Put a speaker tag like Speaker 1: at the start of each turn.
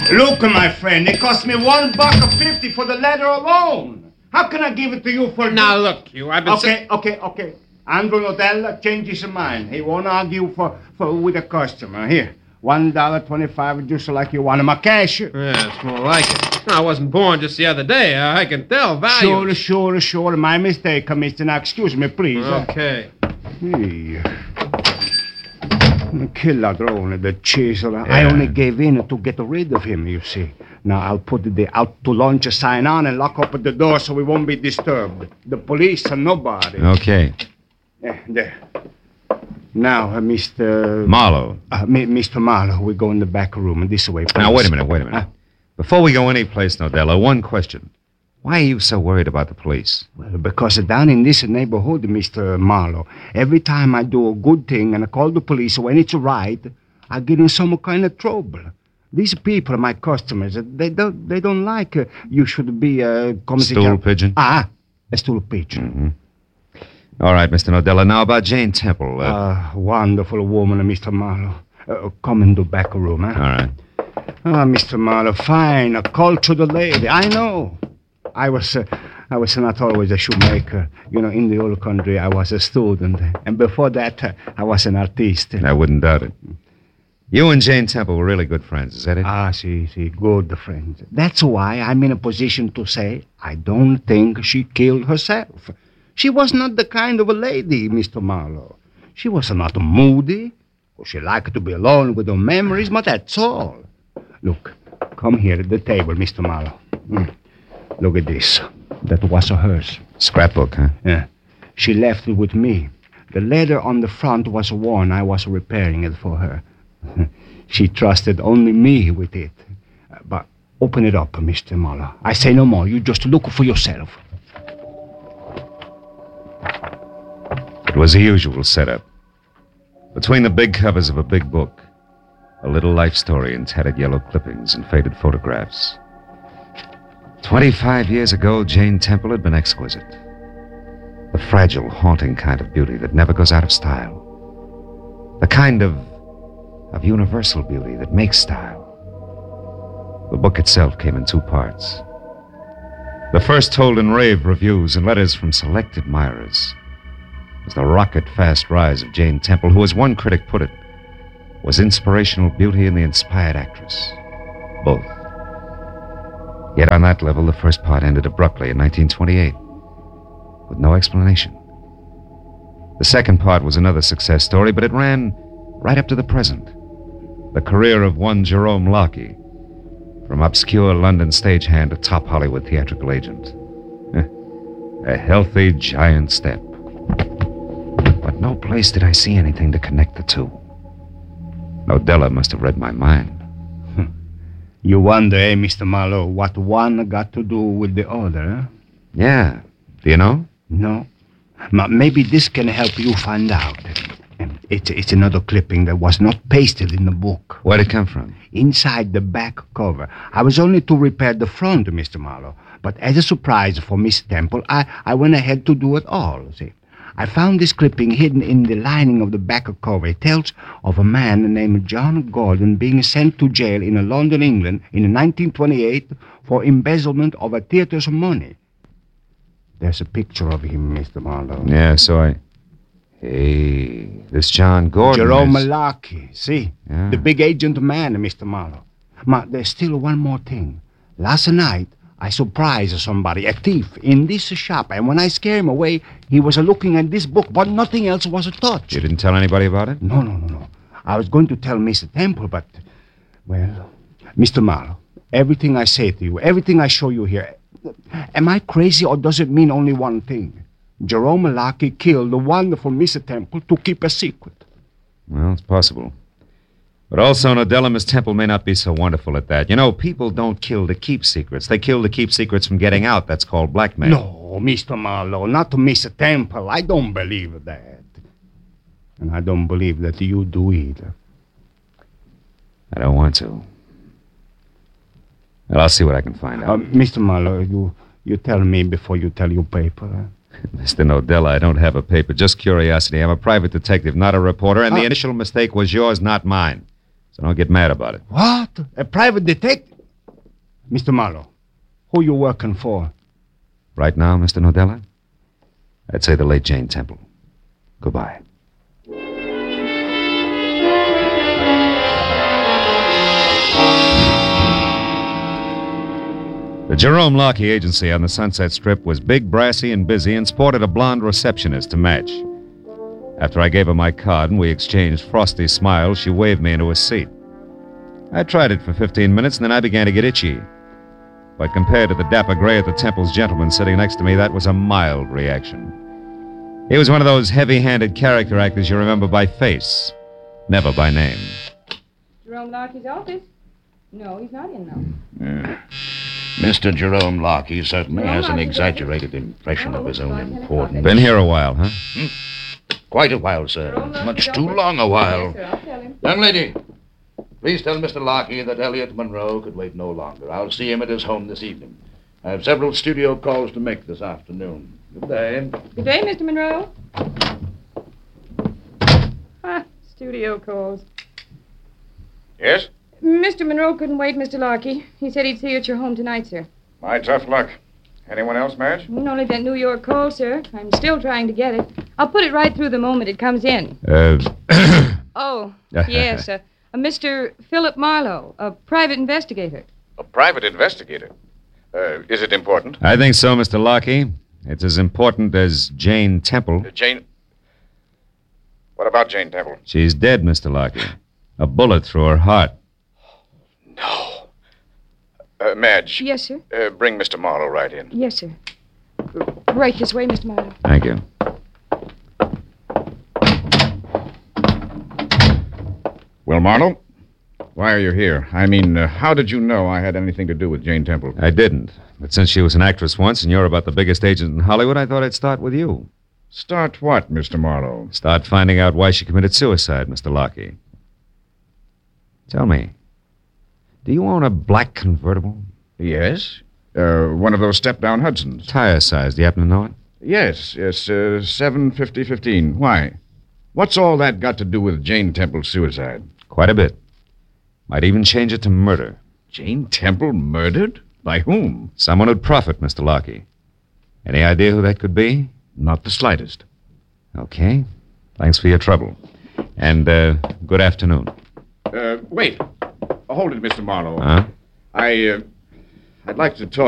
Speaker 1: Look, my friend, it cost me $1.50 for the letter alone. How can I give it to you for...
Speaker 2: Now, look, you, I've been...
Speaker 1: Okay. Andrew Nodella changed his mind. He won't argue with a customer. Here, $1.25, just like you want him. A cash.
Speaker 2: Yeah, it's more like it. I wasn't born just the other day. I can tell value.
Speaker 1: Sure. My mistake, Mr. Now, excuse me, please.
Speaker 2: Okay.
Speaker 1: Hey. Kill ladrone, the chiseler. Yeah. I only gave in to get rid of him, you see. Now, I'll put the out to lunch sign on and lock up the door so we won't be disturbed. The police and nobody.
Speaker 3: Okay.
Speaker 1: There. Now, Mr...
Speaker 3: Marlowe.
Speaker 1: Mr. Marlowe, we go in the back room. This way, please.
Speaker 3: Now, wait a minute. Before we go anyplace, Nodella, one question. Why are you so worried about the police?
Speaker 1: Well, because down in this neighborhood, Mr. Marlowe, every time I do a good thing and I call the police when it's right, I get in some kind of trouble. These people are my customers. They don't like you should be a...
Speaker 3: Stool pigeon?
Speaker 1: A stool pigeon.
Speaker 3: Mm-hmm. All right, Mr. Nodella. Now about Jane Temple.
Speaker 1: Wonderful woman, Mr. Marlowe. Come in the back room, huh?
Speaker 3: All right.
Speaker 1: Mr. Marlowe, fine, a cultured lady. I know. I was not always a shoemaker. You know, in the old country, I was a student. And before that, I was an artist.
Speaker 3: I wouldn't doubt it. You and Jane Temple were really good friends, is that it?
Speaker 1: See, good friends. That's why I'm in a position to say I don't think she killed herself. She was not the kind of a lady, Mr. Marlowe. She was not moody. She liked to be alone with her memories, but that's all. Look, come here at the table, Mr. Marlowe. Look at this. That was hers.
Speaker 3: Scrapbook, huh?
Speaker 1: Yeah. She left it with me. The leather on the front was worn. I was repairing it for her. She trusted only me with it. But open it up, Mr. Marlowe. I say no more. You just look for yourself.
Speaker 3: It was the usual setup. Between the big covers of a big book, a little life story in tattered yellow clippings and faded photographs. 25 years ago, Jane Temple had been exquisite. The fragile, haunting kind of beauty that never goes out of style. The kind of universal beauty that makes style. The book itself came in 2 parts. The first told in rave reviews and letters from select admirers. It was the rocket-fast rise of Jane Temple, who, as one critic put it, was inspirational beauty and the inspired actress. Both. Yet on that level, the first part ended abruptly in 1928, with no explanation. The second part was another success story, but it ran right up to the present. The career of one Jerome Locke, from obscure London stagehand to top Hollywood theatrical agent. A healthy giant step. But no place did I see anything to connect the two. Nodella must have read my mind.
Speaker 1: You wonder, Mr. Marlowe, what one got to do with the other, huh?
Speaker 3: Yeah. Do you know?
Speaker 1: No. Maybe this can help you find out. It's another clipping that was not pasted in the book.
Speaker 3: Where'd it come from?
Speaker 1: Inside the back cover. I was only to repair the front, Mr. Marlowe. But as a surprise for Miss Temple, I went ahead to do it all, see. I found this clipping hidden in the lining of the back cover. It tells of a man named John Gordon being sent to jail in London, England in 1928 for embezzlement of a theater's money. There's a picture of him, Mr. Marlowe.
Speaker 3: Yeah, so Hey, this John Gordon
Speaker 1: Jerome Locke, see?
Speaker 3: Yeah.
Speaker 1: The big agent man, Mr. Marlowe. There's still one more thing. Last night, I surprised somebody, a thief, in this shop, and when I scared him away, he was looking at this book, but nothing else was touched.
Speaker 3: You didn't tell anybody about it?
Speaker 1: No. I was going to tell Mr. Temple, but, well, Mr. Marlowe, everything I say to you, everything I show you here, am I crazy or does it mean only one thing? Jerome Locke killed the wonderful Mr. Temple to keep a secret.
Speaker 3: Well, it's possible. But also, Nodella, Miss Temple may not be so wonderful at that. You know, people don't kill to keep secrets. They kill to keep secrets from getting out. That's called blackmail.
Speaker 1: No, Mr. Marlowe, not to Mr. Temple. I don't believe that. And I don't believe that you do either.
Speaker 3: I don't want to. Well, I'll see what I can find out.
Speaker 1: Mr. Marlowe, you tell me before you tell your paper.
Speaker 3: Mr. Nodella, I don't have a paper, just curiosity. I'm a private detective, not a reporter, and the initial mistake was yours, not mine. So don't get mad about it.
Speaker 1: What? A private detective? Mr. Marlowe, who you working for?
Speaker 3: Right now, Mr. Nodella? I'd say the late Jane Temple. Goodbye. The Jerome Lockheed agency on the Sunset Strip was big, brassy, and busy and sported a blonde receptionist to match. After I gave her my card and we exchanged frosty smiles, she waved me into a seat. I tried it for 15 minutes and then I began to get itchy. But compared to the dapper gray at the Temple's gentleman sitting next to me, that was a mild reaction. He was one of those heavy-handed character actors you remember by face, never by name.
Speaker 4: Jerome Lockheed's office? No, he's not in, though.
Speaker 5: Mr. Jerome Lockheed certainly has an exaggerated impression of his own importance.
Speaker 3: Been here a while, huh?
Speaker 5: Quite a while, sir. Much too long a while.
Speaker 4: Yes, sir, I'll tell him.
Speaker 5: Young lady, please tell Mr. Lockheed that Elliot Monroe could wait no longer. I'll see him at his home this evening. I have several studio calls to make this afternoon. Good day.
Speaker 4: Good day, Mr. Monroe. Studio calls.
Speaker 6: Yes?
Speaker 4: Mr. Monroe couldn't wait, Mr. Lockheed. He said he'd see you at your home tonight, sir.
Speaker 6: My tough luck. Anyone else, Madge?
Speaker 4: Only that New York call, sir. I'm still trying to get it. I'll put it right through the moment it comes in. Oh, yes, a Mr. Philip Marlowe, a private investigator.
Speaker 6: A private investigator. Is it important?
Speaker 3: I think so, Mr. Lockheed. It's as important as Jane Temple.
Speaker 6: Jane... What about Jane Temple?
Speaker 3: She's dead, Mr. Lockheed. A bullet through her heart.
Speaker 6: No. Madge.
Speaker 4: Yes, sir.
Speaker 6: Bring Mr. Marlowe right in.
Speaker 4: Yes, sir. Right this way, Mr. Marlowe.
Speaker 3: Thank you.
Speaker 6: Well, Marlowe, why are you here? I mean, how did you know I had anything to do with Jane Temple?
Speaker 3: I didn't. But since she was an actress once and you're about the biggest agent in Hollywood, I thought I'd start with you.
Speaker 6: Start what, Mr. Marlowe?
Speaker 3: Start finding out why she committed suicide, Mr. Lockheed. Tell me, do you own a black convertible?
Speaker 6: Yes. One of those step-down Hudsons.
Speaker 3: Tire size, do you happen to know it?
Speaker 6: Yes, 750-15. Why? What's all that got to do with Jane Temple's suicide?
Speaker 3: Quite a bit. Might even change it to murder.
Speaker 6: Jane Temple murdered? By whom?
Speaker 3: Someone who'd profit, Mr. Lockheed. Any idea who that could be?
Speaker 6: Not the slightest.
Speaker 3: Okay. Thanks for your trouble. And, good afternoon.
Speaker 6: Wait. Hold it, Mr. Marlowe.
Speaker 3: Huh?
Speaker 6: I'd like to talk